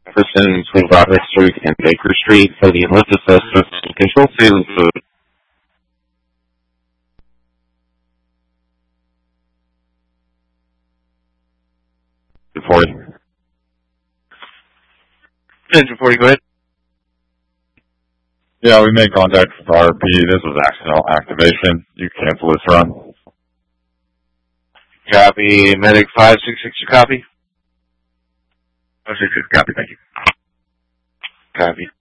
Jefferson between Broadway Street and Baker Street for the Enlist Assistance and Control Season Food. Reporting. Engine 40, go ahead. Yeah, we made contact with RP. This was accidental activation. You cancel this run. Copy. Medic 566, you copy? 566, copy, thank you. Copy.